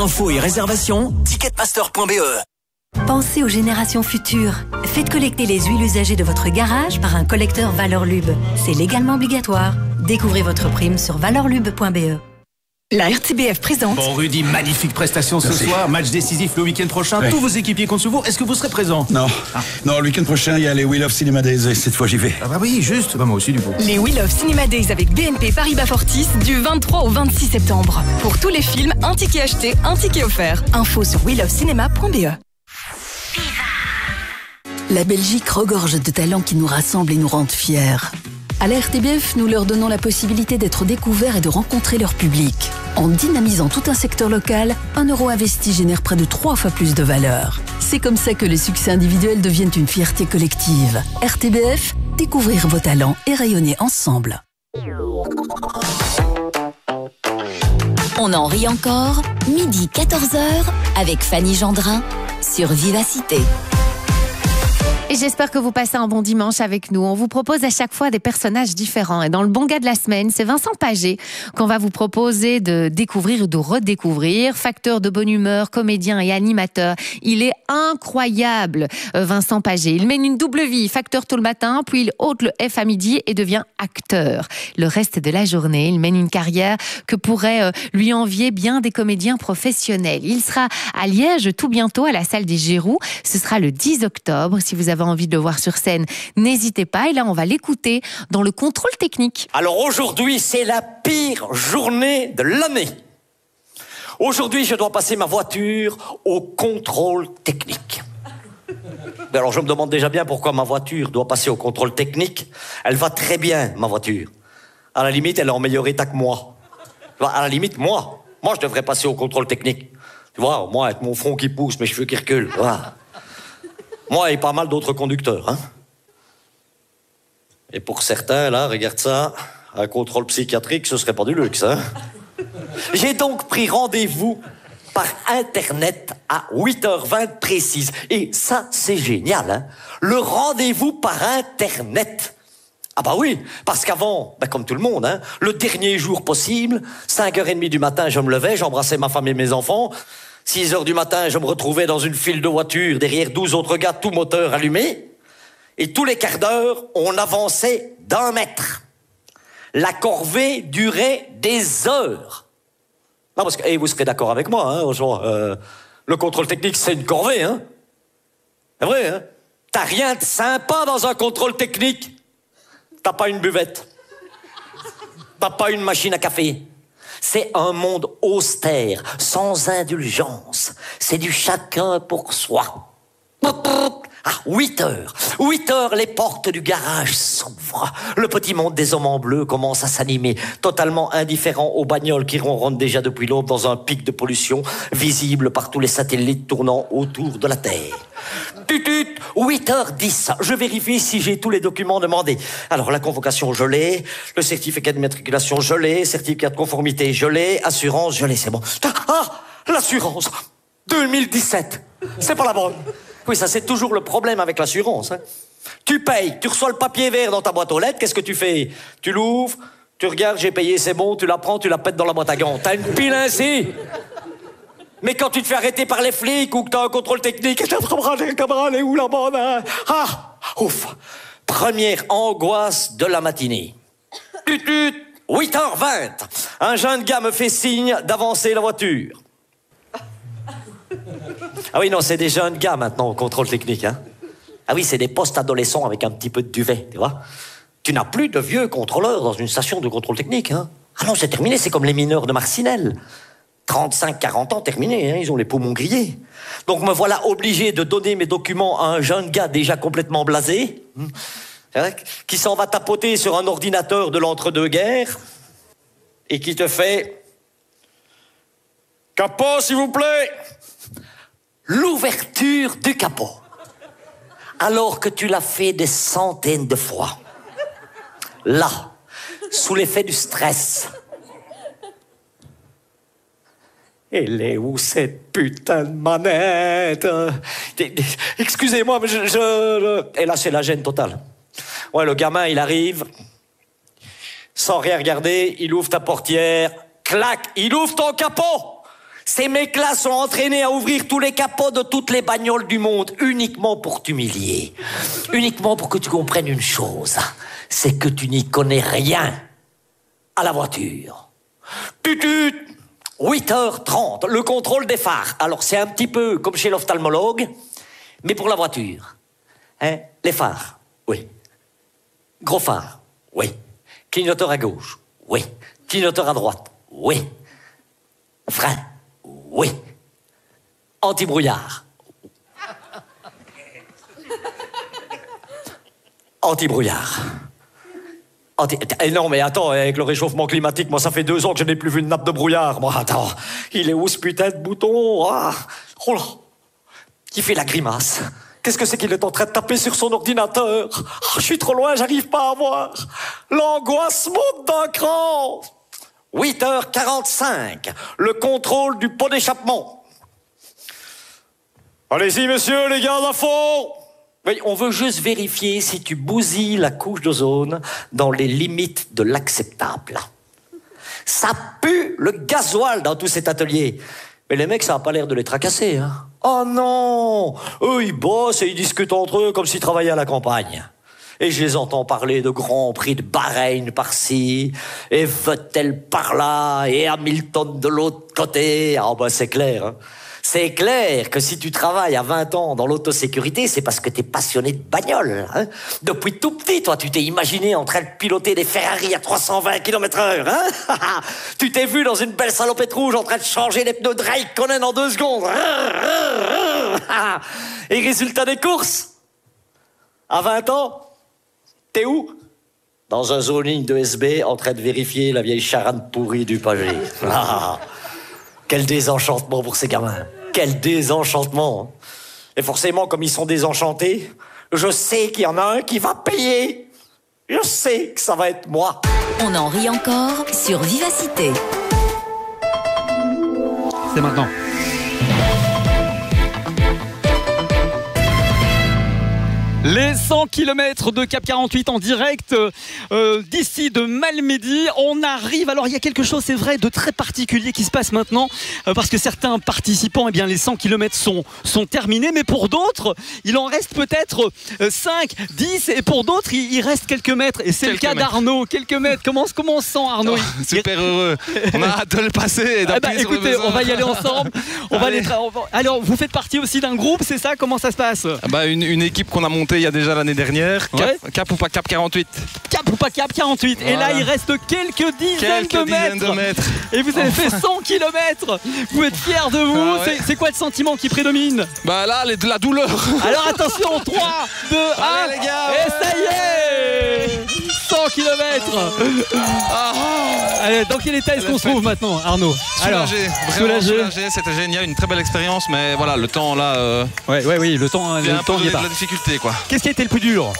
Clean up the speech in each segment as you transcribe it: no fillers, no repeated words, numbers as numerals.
Infos et réservations, ticketmaster.be. Pensez aux générations futures. Faites collecter les huiles usagées de votre garage par un collecteur Valorlub. C'est légalement obligatoire. Découvrez votre prime sur valorlub.be. La RTBF présente. Bon, Rudy, magnifique prestation ce soir. Match décisif le week-end prochain. Tous vos équipiers comptent sur vous. Est-ce que vous serez présent? Non. Non, le week-end prochain, il y a les Wheel of Cinema Days. Cette fois, j'y vais. Ah bah oui, juste. Bah moi aussi, du coup. Les Wheel of Cinema Days avec BNP Paribas Fortis du 23 au 26 septembre. Pour tous les films, un ticket acheté, un ticket offert. Info sur wheelofcinema.be. La Belgique regorge de talents qui nous rassemblent et nous rendent fiers. À la RTBF, nous leur donnons la possibilité d'être découverts et de rencontrer leur public. En dynamisant tout un secteur local, 1 euro investi génère près de 3 fois plus de valeur. C'est comme ça que les succès individuels deviennent une fierté collective. RTBF, découvrir vos talents et rayonner ensemble. On en rit encore, midi 14h avec Fanny Gendrin sur Vivacité. Et j'espère que vous passez un bon dimanche avec nous. On vous propose à chaque fois des personnages différents. Et dans le bon gars de la semaine, c'est Vincent Paget qu'on va vous proposer de découvrir ou de redécouvrir. Facteur de bonne humeur, comédien et animateur. Il est incroyable, Vincent Paget. Il mène une double vie. Facteur tout le matin, puis il ôte le F à midi et devient acteur. Le reste de la journée, il mène une carrière que pourrait lui envier bien des comédiens professionnels. Il sera à Liège tout bientôt à la salle des Géroux. Ce sera le 10 octobre. Si vous avez envie de le voir sur scène, n'hésitez pas. Et là, on va l'écouter dans le contrôle technique. Alors aujourd'hui, c'est la pire journée de l'année. Aujourd'hui, je dois passer ma voiture au contrôle technique. Mais alors, je me demande déjà bien pourquoi ma voiture doit passer au contrôle technique. Elle va très bien, ma voiture. À la limite, elle est en meilleur état que moi. À la limite, moi, je devrais passer au contrôle technique. Tu vois, moi, avec mon front qui pousse, mes cheveux qui reculent. Voilà. Moi et pas mal d'autres conducteurs, hein. Et pour certains, là, regarde ça, un contrôle psychiatrique, ce serait pas du luxe, hein. J'ai donc pris rendez-vous par Internet à 8h20 précise. Et ça, c'est génial, hein. Le rendez-vous par Internet. Ah bah oui, parce qu'avant, comme tout le monde, hein, le dernier jour possible, 5h30 du matin, je me levais, j'embrassais ma femme et mes enfants. 6h du matin, je me retrouvais dans une file de voitures derrière 12 autres gars, tout moteur allumé. Et tous les quarts d'heure, on avançait d'1 mètre. La corvée durait des heures. Non, parce que vous serez d'accord avec moi, hein, genre, le contrôle technique, c'est une corvée, hein. C'est vrai, hein. T'as rien de sympa dans un contrôle technique. T'as pas une buvette. T'as pas une machine à café. C'est un monde austère, sans indulgence. C'est du chacun pour soi. À 8h, les portes du garage s'ouvrent. Le petit monde des hommes en bleu commence à s'animer, totalement indifférent aux bagnoles qui ronronnent déjà depuis l'aube dans un pic de pollution, visible par tous les satellites tournant autour de la Terre. Tutut, 8h10, je vérifie si j'ai tous les documents demandés. Alors, la convocation, je l'ai. Le certificat de matriculation, je l'ai. Certificat de conformité, je l'ai. Assurance, je l'ai, c'est bon. Ah, l'assurance 2017, c'est pas la bonne. Oui, ça, c'est toujours le problème avec l'assurance, hein. Tu payes, tu reçois le papier vert dans ta boîte aux lettres, qu'est-ce que tu fais? Tu l'ouvres, tu regardes, j'ai payé, c'est bon, tu la prends, tu la pètes dans la boîte à gants. T'as une pile ainsi. Mais quand tu te fais arrêter par les flics ou que t'as un contrôle technique, t'as camarade, où la bande, hein? Ah, ouf. Première angoisse de la matinée. 8h20. Un jeune gars me fait signe d'avancer la voiture. Ah oui, non, c'est des jeunes gars maintenant au contrôle technique, hein. Ah oui, c'est des post-adolescents avec un petit peu de duvet, tu vois. Tu n'as plus de vieux contrôleurs dans une station de contrôle technique, hein. Ah non, c'est terminé, c'est comme les mineurs de Marcinelle. 35-40 ans, terminé, hein, ils ont les poumons grillés. Donc me voilà obligé de donner mes documents à un jeune gars déjà complètement blasé, qui s'en va tapoter sur un ordinateur de l'entre-deux-guerres et qui te fait... Capot, s'il vous plaît. L'ouverture du capot. Alors que tu l'as fait des centaines de fois. Là, sous l'effet du stress. Elle est où cette putain de manette? Excusez-moi, mais Et là, c'est la gêne totale. Ouais, le gamin, il arrive, sans rien regarder, il ouvre ta portière, clac, il ouvre ton capot. Ces mecs-là sont entraînés à ouvrir tous les capots de toutes les bagnoles du monde, uniquement pour t'humilier. Uniquement pour que tu comprennes une chose, c'est que tu n'y connais rien à la voiture. Tutut, 8h30, le contrôle des phares. Alors c'est un petit peu comme chez l'ophtalmologue, mais pour la voiture. Hein? Les phares, oui. Gros phare, oui. Clignoteur à gauche, oui. Clignoteur à droite, oui. Frein, oui. Anti-brouillard. Anti-brouillard. Non, mais attends, avec le réchauffement climatique, moi, ça fait 2 ans que je n'ai plus vu une nappe de brouillard. Moi, attends, il est où ce putain de bouton? Ah, oh là, il fait la grimace. Qu'est-ce que c'est qu'il est en train de taper sur son ordinateur? Oh, je suis trop loin, j'arrive pas à voir. L'angoisse monte d'un cran. 8h45, le contrôle du pot d'échappement. Allez-y, monsieur, les gars à fond. Oui, on veut juste vérifier si tu bousilles la couche d'ozone dans les limites de l'acceptable. Ça pue le gasoil dans tout cet atelier. Mais les mecs, ça n'a pas l'air de les tracasser, hein. Oh non! Eux, ils bossent et ils discutent entre eux comme s'ils travaillaient à la campagne. Et je les entends parler de Grand Prix de Bahreïn par-ci, et Vettel par-là, et Hamilton de l'autre côté. Ah bah c'est clair, hein. C'est clair que si tu travailles à 20 ans dans l'autosécurité, c'est parce que t'es passionné de bagnole, hein. Depuis tout petit, toi, tu t'es imaginé en train de piloter des Ferrari à 320 km/h, hein. Tu t'es vu dans une belle salopette rouge en train de changer les pneus de Raikkonen en 2 secondes. Et résultat des courses, à 20 ans, t'es où? Dans un zoning de SB, en train de vérifier la vieille charane pourrie du Pagé. Quel désenchantement pour ces gamins. Quel désenchantement. Et forcément, comme ils sont désenchantés, je sais qu'il y en a un qui va payer. Je sais que ça va être moi. On en rit encore sur Vivacité. C'est maintenant. Les 100 km de Cap 48 en direct d'ici de Malmedy. On arrive, alors il y a quelque chose, c'est vrai, de très particulier qui se passe maintenant parce que certains participants, eh bien, les 100 km sont terminés, mais pour d'autres, il en reste peut-être 5, 10 et pour d'autres, il reste quelques mètres. Et c'est le cas d'Arnaud. Quelques mètres. Comment on se sent, Arnaud? Super heureux. On a hâte de le passer. Écoutez, on va y aller ensemble. Alors, vous faites partie aussi d'un groupe, c'est ça? Comment ça se passe? Une équipe qu'on a montée il y a déjà l'année dernière. Cap ou pas Cap 48. Cap ou pas Cap 48. Voilà. Et là, il reste quelques dizaines de mètres. Et vous avez fait 100 km. Vous êtes fiers de vous. Ouais. C'est quoi le sentiment qui prédomine? Là, la douleur. Alors attention, 3, 2, 1. Allez, les gars. Et ça y est, 100 km. Allez, dans quel état est-ce qu'on se trouve maintenant, Arnaud? Soulagé. C'était génial, une très belle expérience, mais voilà, le temps là. Oui, le temps n'y est pas. La difficulté, quoi. Qu'est-ce qui a été le plus dur?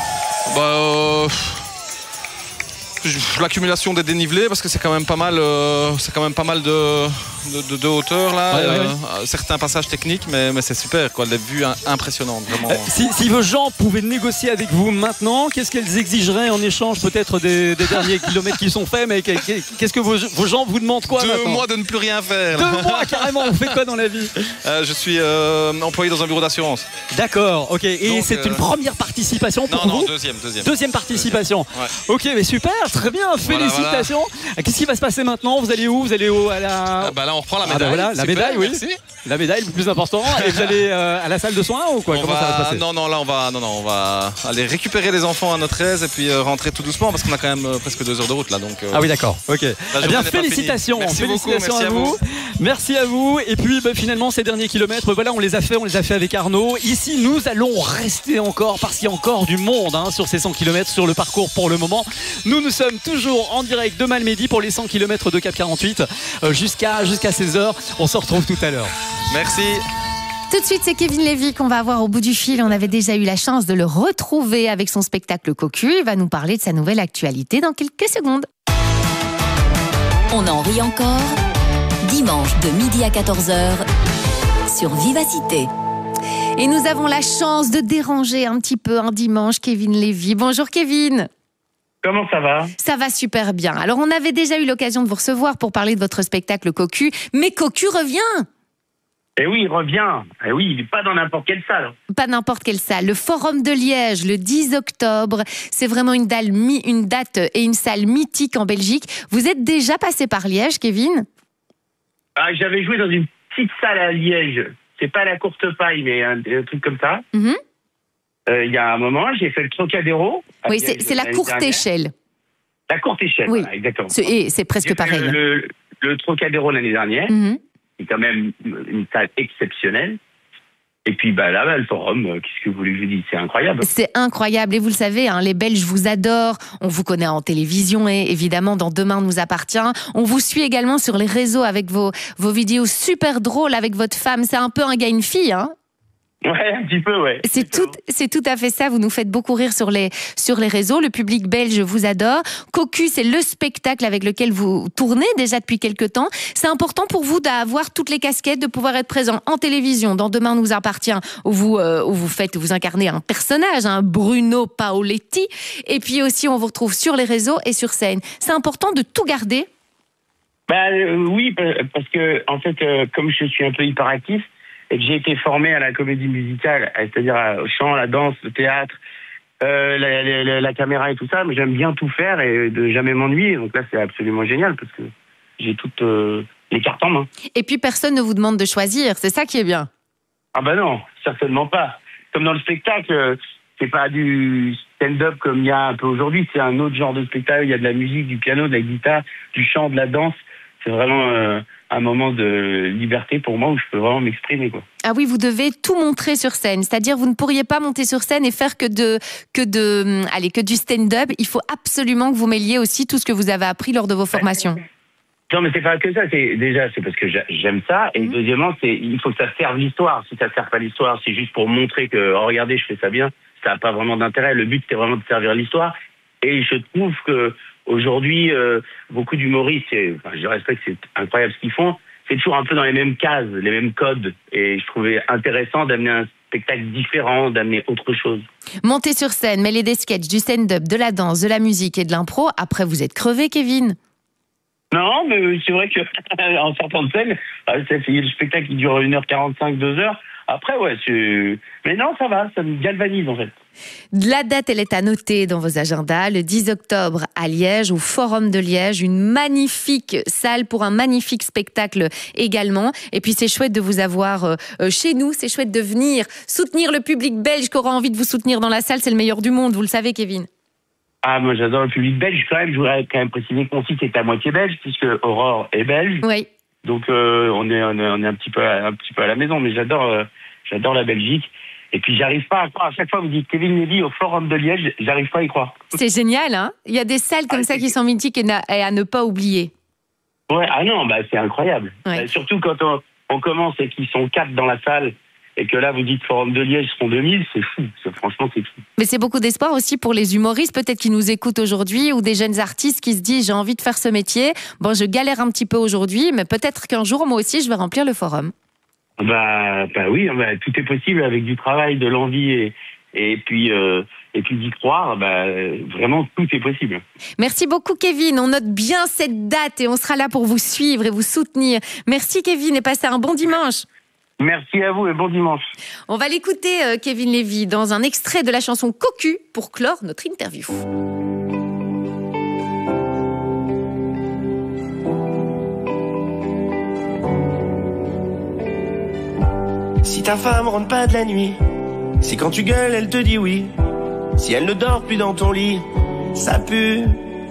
L'accumulation des dénivelés, parce que c'est quand même pas mal de hauteur là. Certains passages techniques, mais c'est super, quoi. Les vues impressionnantes, vraiment. Si vos gens pouvaient négocier avec vous maintenant, qu'est-ce qu'elles exigeraient en échange peut-être des derniers kilomètres qui sont faits? Mais qu'est-ce que vos gens vous demandent quoi? 2 mois de ne plus rien faire. 2 mois carrément. Vous faites quoi dans la vie? Je suis employé dans un bureau d'assurance. D'accord, ok. Et donc, c'est une première participation pour vous? Non, deuxième participation. Ouais. Ok, mais super, très bien, félicitations. Voilà. Qu'est-ce qui va se passer maintenant? Vous allez où? Vous allez à la... Là, on reprend la médaille. La médaille, oui. Merci. La médaille, le plus important. Et vous allez à la salle de soins ou quoi? Comment ça va se passer? On va aller récupérer les enfants à notre aise et puis rentrer tout doucement parce qu'on a quand même presque 2 heures de route là. Donc, Ah oui, d'accord. Ok. Eh bien, félicitations. Merci beaucoup. Merci à vous. Merci à vous. Et puis, finalement, ces derniers kilomètres, on les a fait avec Arnaud. Ici, nous allons rester encore parce qu'il y a encore du monde sur ces 100 km sur le parcours pour le moment. Nous sommes toujours en direct de Malmedy pour les 100 km de Cap 48 jusqu'à 16h. On se retrouve tout à l'heure. Merci. Tout de suite, c'est Kevin Lévy qu'on va avoir au bout du fil. On avait déjà eu la chance de le retrouver avec son spectacle Cocu. Il va nous parler de sa nouvelle actualité dans quelques secondes. On en rit encore. Dimanche de midi à 14h sur Vivacité. Et nous avons la chance de déranger un petit peu un dimanche Kevin Lévy. Bonjour Kevin. Comment ça va? Ça va super bien. Alors, on avait déjà eu l'occasion de vous recevoir pour parler de votre spectacle Cocu, mais Cocu revient. Eh oui, il revient. Eh oui, il n'est pas dans n'importe quelle salle. Pas n'importe quelle salle. Le Forum de Liège, le 10 octobre. C'est vraiment une date et une salle mythique en Belgique. Vous êtes déjà passé par Liège, Kevin? Ah, j'avais joué dans une petite salle à Liège. C'est pas la Courte Paille, mais un truc comme ça. Il y a un moment, j'ai fait le Trocadéro. Oui, c'est la courte échelle. La courte échelle, oui. Voilà, exactement. C'est presque pareil. Le Trocadéro l'année dernière. C'est quand même une salle exceptionnelle. Et puis là, le Forum, qu'est-ce que vous voulez que je vous dise? C'est incroyable. C'est incroyable. Et vous le savez, hein, les Belges vous adorent. On vous connaît en télévision et évidemment dans Demain nous appartient. On vous suit également sur les réseaux avec vos vidéos super drôles avec votre femme. C'est un peu un gars, une fille, hein? Ouais, un petit peu, ouais. C'est tout à fait ça. Vous nous faites beaucoup rire sur les réseaux. Le public belge vous adore. Cocu, c'est le spectacle avec lequel vous tournez déjà depuis quelques temps. C'est important pour vous d'avoir toutes les casquettes, de pouvoir être présent en télévision, dans Demain nous appartient, où vous incarnez un personnage, un Bruno Paoletti. Et puis aussi, on vous retrouve sur les réseaux et sur scène. C'est important de tout garder? Oui, parce que, en fait, comme je suis un peu hyperactif, et que j'ai été formé à la comédie musicale, c'est-à-dire au chant, la danse, le théâtre, la caméra et tout ça, mais j'aime bien tout faire et de jamais m'ennuyer. Donc là, c'est absolument génial parce que j'ai toutes les cartes en main. Et puis, personne ne vous demande de choisir. C'est ça qui est bien. Ah non, certainement pas. Comme dans le spectacle, c'est pas du stand-up comme il y a un peu aujourd'hui. C'est un autre genre de spectacle. Il y a de la musique, du piano, de la guitare, du chant, de la danse. C'est vraiment un moment de liberté pour moi où je peux vraiment m'exprimer, quoi. Ah oui, vous devez tout montrer sur scène. C'est-à-dire, vous ne pourriez pas monter sur scène et faire que du stand-up. Il faut absolument que vous mêliez aussi tout ce que vous avez appris lors de vos formations. Non, mais c'est pas que ça. C'est parce que j'aime ça. Et deuxièmement, il faut que ça serve l'histoire. Si ça sert pas l'histoire, c'est juste pour montrer que, regardez, je fais ça bien. Ça n'a pas vraiment d'intérêt. Le but, c'est vraiment de servir l'histoire. Et je trouve que aujourd'hui, beaucoup d'humoristes, je respecte, c'est incroyable ce qu'ils font. C'est toujours un peu dans les mêmes cases, les mêmes codes. Et je trouvais intéressant d'amener un spectacle différent, d'amener autre chose. Monter sur scène, mêler des sketchs, du stand-up, de la danse, de la musique et de l'impro. Après, vous êtes crevé, Kevin? Non, mais c'est vrai que en sortant de scène, le spectacle qui dure 1h45, 2h. Après, ouais, mais non, ça va, ça me galvanise en fait. La date, elle est à noter dans vos agendas, le 10 octobre à Liège, au Forum de Liège, une magnifique salle pour un magnifique spectacle également. Et puis c'est chouette de vous avoir chez nous, c'est chouette de venir soutenir le public belge qui aura envie de vous soutenir dans la salle, c'est le meilleur du monde, vous le savez, Kevin. Ah, moi j'adore le public belge quand même, je voudrais quand même préciser que mon site est à moitié belge, puisque Aurore est belge. Oui. Donc on est un petit peu à la maison, mais j'adore la Belgique. Et puis j'arrive pas à croire. À chaque fois vous dites Kevin Lévy au Forum de Liège, j'arrive pas à y croire. C'est génial, hein? Il y a des salles comme ça qui sont mythiques et à ne pas oublier. Ouais, ah non, c'est incroyable. Ouais. Surtout quand on commence et qu'ils sont 4 dans la salle et que là vous dites Forum de Liège seront 2000, c'est fou. Franchement, c'est fou. Mais c'est beaucoup d'espoir aussi pour les humoristes peut-être qui nous écoutent aujourd'hui ou des jeunes artistes qui se disent j'ai envie de faire ce métier. Bon, je galère un petit peu aujourd'hui, mais peut-être qu'un jour moi aussi je vais remplir le Forum. Oui, tout est possible avec du travail, de l'envie et puis d'y croire. Vraiment, tout est possible. Merci beaucoup, Kevin. On note bien cette date et on sera là pour vous suivre et vous soutenir. Merci, Kevin, et passez un bon dimanche. Merci à vous et bon dimanche. On va l'écouter, Kevin Lévy, dans un extrait de la chanson Cocu pour clore notre interview. Si ta femme rentre pas de la nuit, si quand tu gueules elle te dit oui, si elle ne dort plus dans ton lit, ça pue.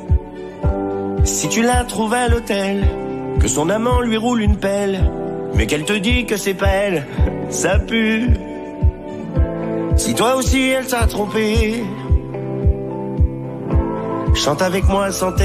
Si tu la trouves à l'hôtel, que son amant lui roule une pelle, mais qu'elle te dit que c'est pas elle, ça pue. Si toi aussi elle t'a trompé, chante avec moi sans